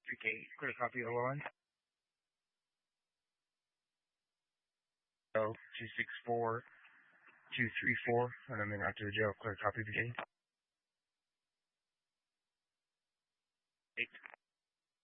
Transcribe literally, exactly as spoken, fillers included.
Okay, clear copy of the line. Oh, two six four two three four, and I'm in out to the jail. Clear copy of the game.